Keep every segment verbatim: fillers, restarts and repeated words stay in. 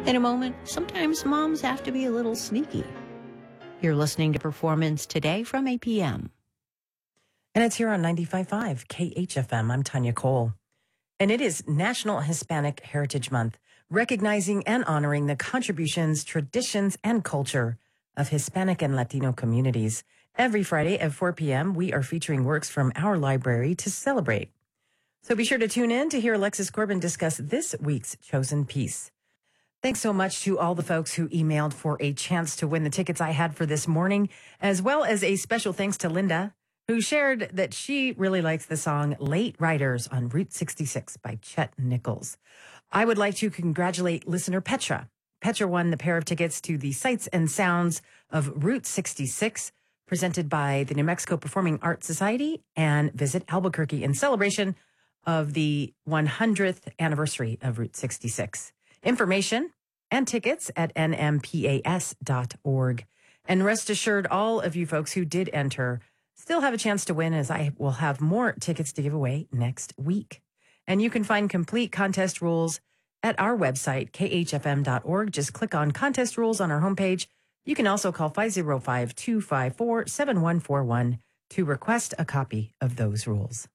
In a moment, sometimes moms have to be a little sneaky. You're listening to Performance Today from A P M. And it's here on ninety-five point five K H F M. I'm Tanya Cole. And it is National Hispanic Heritage Month, recognizing and honoring the contributions, traditions, and culture of Hispanic and Latino communities. Every Friday at four p.m., we are featuring works from our library to celebrate. So be sure to tune in to hear Alexis Corbin discuss this week's chosen piece. Thanks so much to all the folks who emailed for a chance to win the tickets I had for this morning, as well as a special thanks to Linda, who shared that she really likes the song Late Riders on Route sixty-six by Chet Nichols. I would like to congratulate listener Petra. Petra won the pair of tickets to the Sights and Sounds of Route sixty-six, presented by the New Mexico Performing Arts Society and Visit Albuquerque in celebration of the one hundredth anniversary of Route sixty-six. Information and tickets at N M P A S dot org. And rest assured, all of you folks who did enter still have a chance to win, as I will have more tickets to give away next week. And you can find complete contest rules at our website, K H F M dot org. Just click on contest rules on our homepage. You can also call five oh five, two five four, seven one four one to request a copy of those rules.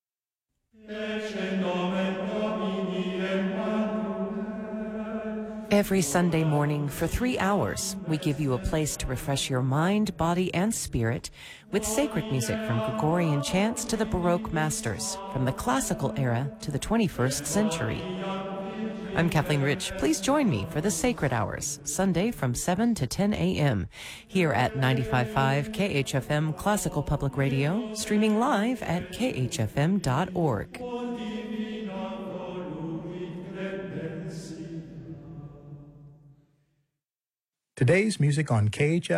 Every Sunday morning for three hours, we give you a place to refresh your mind, body, and spirit with sacred music from Gregorian chants to the Baroque masters, from the classical era to the twenty-first century. I'm Kathleen Rich. Please join me for the Sacred Hours, Sunday from seven to ten a.m. here at ninety-five point five K H F M Classical Public Radio, streaming live at K H F M dot org. Today's music on K H F